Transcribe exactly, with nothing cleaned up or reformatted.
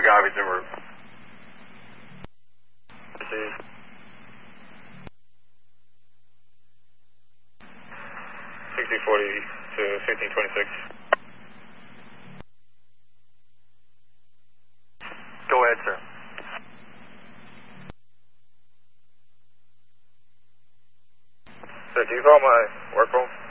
Agave's en route. Proceed. sixty forty to fifteen twenty-six. Go ahead, sir. Sir, can you call my work phone?